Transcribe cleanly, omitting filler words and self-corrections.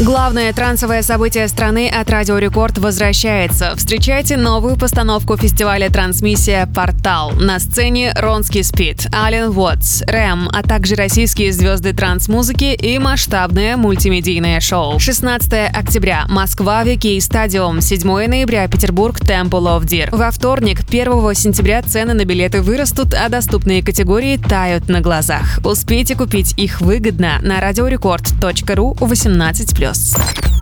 Главное трансовое событие страны от Радио Рекорд возвращается. Встречайте новую постановку фестиваля «Трансмиссия. Портал». На сцене Ронский Спид, Ален Уотс, Рэм, а также российские звезды транс-музыки и масштабное мультимедийное шоу. 16 октября. Москва, Вики Стадиум. 7 ноября. Петербург, Temple of Deer. Во вторник, 1 сентября, цены на билеты вырастут, а доступные категории тают на глазах. Успейте купить их выгодно на radiorecord.ru 18+.